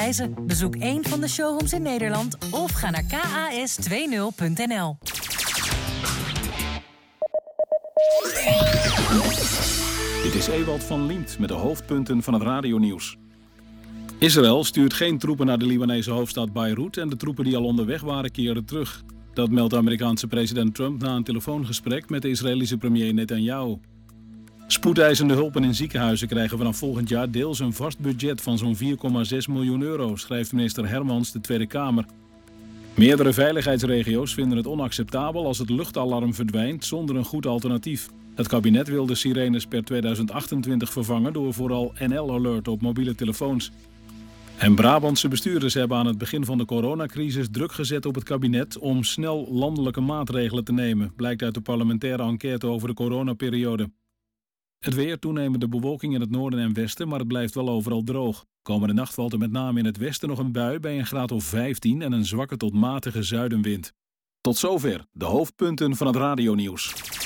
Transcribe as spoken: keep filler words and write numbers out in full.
reizen? Bezoek een van de showrooms in Nederland of ga naar k a s twintig punt n l. Dit is Ewald van Liemt met de hoofdpunten van het radionieuws. Israël stuurt geen troepen naar de Libanese hoofdstad Beirut en de troepen die al onderweg waren keren terug. Dat meldt de Amerikaanse president Trump na een telefoongesprek met de Israëlische premier Netanyahu. Spoedeisende hulpen in ziekenhuizen krijgen vanaf volgend jaar deels een vast budget van zo'n vier komma zes miljoen euro, schrijft minister Hermans de Tweede Kamer. Meerdere veiligheidsregio's vinden het onacceptabel als het luchtalarm verdwijnt zonder een goed alternatief. Het kabinet wil de sirenes per tweeduizend achtentwintig vervangen door vooral N L-alert op mobiele telefoons. En Brabantse bestuurders hebben aan het begin van de coronacrisis druk gezet op het kabinet om snel landelijke maatregelen te nemen, blijkt uit de parlementaire enquête over de coronaperiode. Het weer, toenemende bewolking in het noorden en westen, maar het blijft wel overal droog. Komende nacht valt er met name in het westen nog een bui bij een graad of vijftien en een zwakke tot matige zuidenwind. Tot zover de hoofdpunten van het radionieuws.